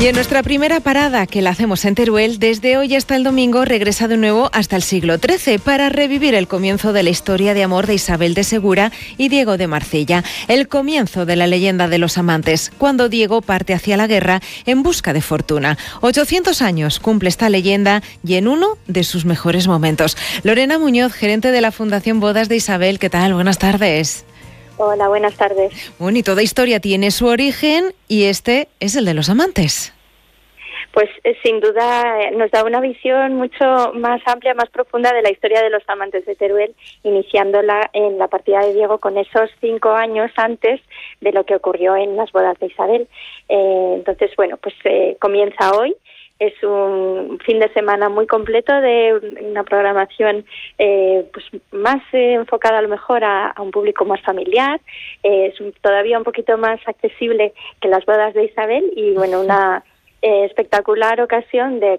Y en nuestra primera parada, que la hacemos en Teruel, desde hoy hasta el domingo regresa de nuevo hasta el siglo XIII para revivir el comienzo de la historia de amor de Isabel de Segura y Diego de Marcilla. El comienzo de la leyenda de los amantes, cuando Diego parte hacia la guerra en busca de fortuna. 800 años cumple esta leyenda y en uno de sus mejores momentos. Lorena Muñoz, gerente de la Fundación Bodas de Isabel, ¿qué tal? Buenas tardes. Hola, buenas tardes. Bueno, y toda historia tiene su origen y este es el de los amantes. Pues sin duda nos da una visión mucho más amplia, más profunda de la historia de los amantes de Teruel, iniciándola en la partida de Diego con esos 5 años antes de lo que ocurrió en las bodas de Isabel. Entonces, bueno, pues comienza hoy. Es un fin de semana muy completo de una programación pues más enfocada a lo mejor a un público más familiar. Es todavía un poquito más accesible que las bodas de Isabel y bueno, una espectacular ocasión de